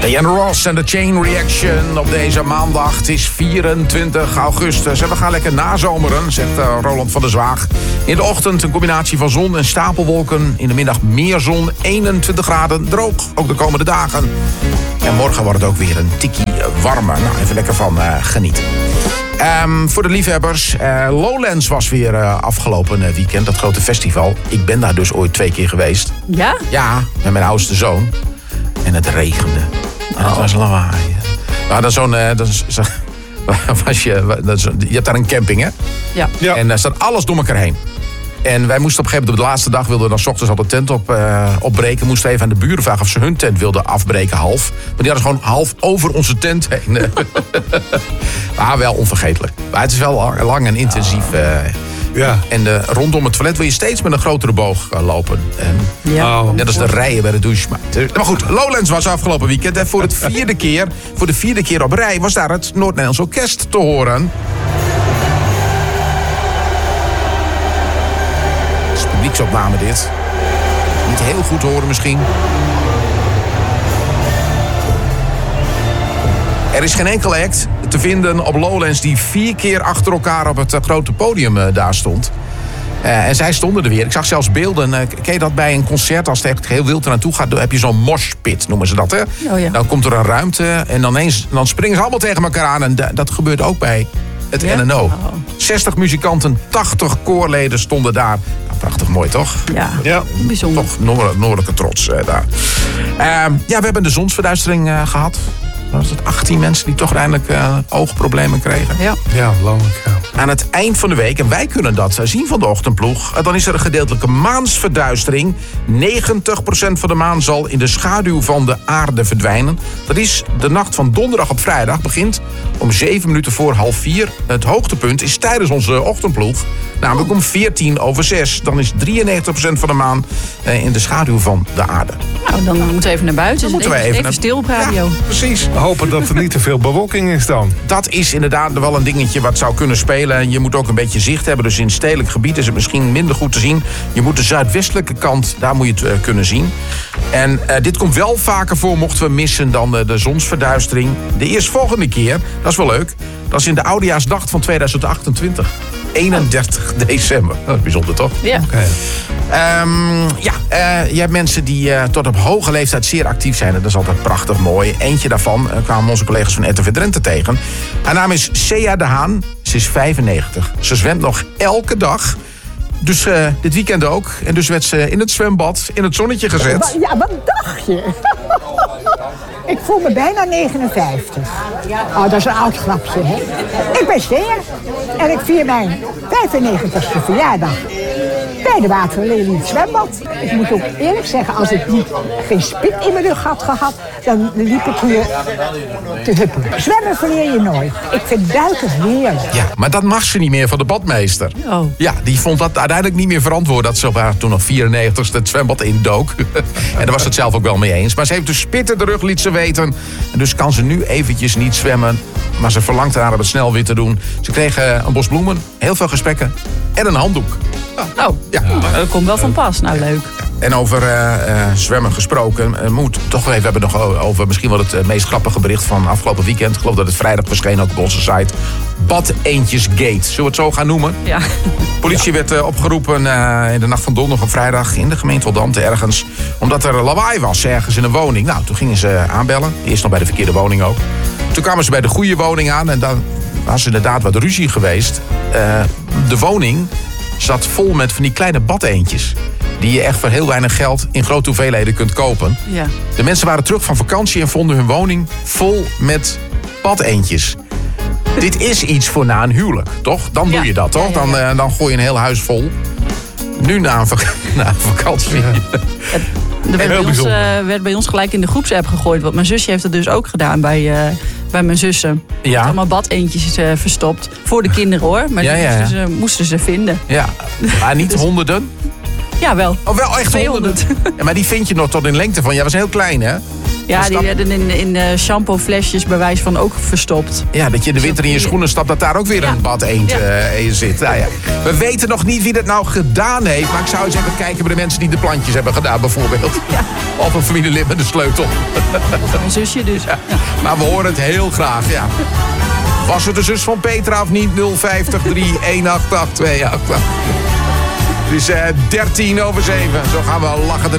Diana Ross en de Chain Reaction op deze maandag. Het is 24 augustus en we gaan lekker nazomeren, zegt Roland van der Zwaag. In de ochtend een combinatie van zon en stapelwolken. In de middag meer zon, 21 graden, droog, ook de komende dagen. En morgen wordt het ook weer een tikkie warmer. Nou, even lekker van genieten. Voor de liefhebbers, Lowlands was weer afgelopen weekend, dat grote festival. Ik ben daar dus ooit 2 keer geweest. Ja? Ja, met mijn oudste zoon. En het regende. En het was lawaai. We hadden je hebt daar een camping, hè? Ja. En daar staat alles door elkaar heen. En wij moesten op een gegeven moment op de laatste dag, wilden we dan 's ochtends al de tent opbreken. Moesten even aan de buren vragen of ze hun tent wilden afbreken half. Maar die hadden gewoon half over onze tent heen. Maar wel onvergetelijk. Maar het is wel lang en intensief. Ja. En rondom het toilet wil je steeds met een grotere boog lopen. Net als de rijen bij de douche. Maar goed, Lowlands was afgelopen weekend. En voor de vierde keer op rij was daar het Noord-Nederlands Orkest te horen. Het is publieksopname dit. Niet heel goed te horen misschien. Er is geen enkel act te vinden op Lowlands die 4 keer achter elkaar op het grote podium daar stond. En zij stonden er weer. Ik zag zelfs beelden. Ken je dat bij een concert, als het echt heel wild er naartoe gaat, dan heb je zo'n moshpit, noemen ze dat, hè? Oh ja. Dan komt er een ruimte en dan springen ze allemaal tegen elkaar aan. En dat gebeurt ook bij het NNO. Oh. 60 muzikanten, 80 koorleden stonden daar. Nou, prachtig mooi, toch? Ja. Bijzonder. Toch noordelijke trots daar. We hebben de zonsverduistering gehad. Was het 18 mensen die toch uiteindelijk oogproblemen kregen? Ja, landelijk. Ja. Aan het eind van de week, en wij kunnen dat zien van de ochtendploeg, dan is er een gedeeltelijke maansverduistering. 90% van de maan zal in de schaduw van de aarde verdwijnen. Dat is de nacht van donderdag op vrijdag. Begint om 7 minuten voor 3:30. Het hoogtepunt is tijdens onze ochtendploeg. Namelijk om 6:14. Dan is 93% van de maan in de schaduw van de aarde. Nou, dan moeten we even naar buiten. Dan even stil op radio. Ja, precies. We hopen dat er niet te veel bewolking is dan. Dat is inderdaad wel een dingetje wat zou kunnen spelen. Je moet ook een beetje zicht hebben. Dus in stedelijk gebied is het misschien minder goed te zien. Je moet de zuidwestelijke kant, daar moet je het kunnen zien. En dit komt wel vaker voor, mochten we missen, dan de zonsverduistering. De eerstvolgende keer, dat is wel leuk. Dat is in de oudejaarsdag van 2028. 31 december. Dat is bijzonder, toch? Ja. Okay. Je hebt mensen die tot op hoge leeftijd zeer actief zijn. Dat is altijd prachtig mooi. Eentje daarvan kwamen onze collega's van RTV Drenthe tegen. Haar naam is Sea de Haan. Ze is 95. Ze zwemt nog elke dag. Dus dit weekend ook. En dus werd ze in het zwembad in het zonnetje gezet. Ja, wat dacht je? Ik voel me bijna 59. Oh, dat is een oud grapje, hè? Ik ben Sea en ik vier mijn 95ste verjaardag bij de Waterlelie in het zwembad. Ik moet ook eerlijk zeggen, als ik geen spit in mijn rug had gehad, dan liep ik hier te huppelen. Zwemmen verleer je nooit. Ik vind duiken heerlijk. Ja, maar dat mag ze niet meer van de badmeester. Oh. Ja, die vond dat uiteindelijk niet meer verantwoord dat ze op haar toen nog 94ste het zwembad indook. En daar was het zelf ook wel mee eens. Maar ze heeft dus spit in de rug, liet ze weten. En dus kan ze nu eventjes niet zwemmen. Maar ze verlangt ernaar om het snel weer te doen. Ze kregen een bos bloemen, heel veel gesprekken en een handdoek. Ja. Dat komt wel van pas. Nou, leuk. En over zwemmen gesproken, we hebben nog over misschien wel het meest grappige bericht van afgelopen weekend. Ik geloof dat het vrijdag verscheen ook op onze site. Badeentjesgate. Zullen we het zo gaan noemen? Ja. Politie werd opgeroepen in de nacht van donderdag op vrijdag in de gemeente Oldambt ergens. Omdat er lawaai was ergens in een woning. Nou, toen gingen ze aanbellen. Eerst nog bij de verkeerde woning ook. Toen kwamen ze bij de goede woning aan en dan was inderdaad wat ruzie geweest. De woning zat vol met van die kleine badeentjes. Die je echt voor heel weinig geld in grote hoeveelheden kunt kopen. Ja. De mensen waren terug van vakantie en vonden hun woning vol met badeentjes. Dit is iets voor na een huwelijk, toch? Dan doe je dat, toch? Dan gooi je een heel huis vol. Nu na een vakantie. Ja. Er werd bij ons gelijk in de groepsapp gegooid. Want mijn zusje heeft het dus ook gedaan bij mijn zussen. Ja. Allemaal badeentjes verstopt. Voor de kinderen, hoor. Maar die moesten ze vinden. Ja, maar niet honderden? Ja, wel. Oh, wel echt 200. Ja, maar die vind je nog tot in lengte van. Ja, was heel klein, hè? Ja, die werden in shampooflesjes bij wijze van ook verstopt. Ja, dat je de winter in je schoenen stapt, dat daar ook weer een bad eend in zit. Nou ja. We weten nog niet wie dat nou gedaan heeft. Maar ik zou eens even kijken bij de mensen die de plantjes hebben gedaan bijvoorbeeld. Ja. Of een familielid met de sleutel. Of een zusje dus. Ja. Maar we horen het heel graag, ja. Was het de zus van Petra of niet? 050 3188288. Het is 7:13. Zo gaan we lachen.